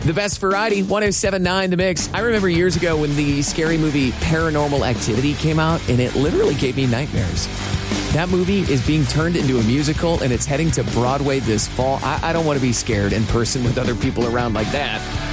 The best variety, 107.9 The Mix. I remember years ago when the scary movie Paranormal Activity came out, and it literally gave me nightmares. That movie is being turned into a musical, and it's heading to Broadway this fall. I don't want to be scared in person with other people around like that.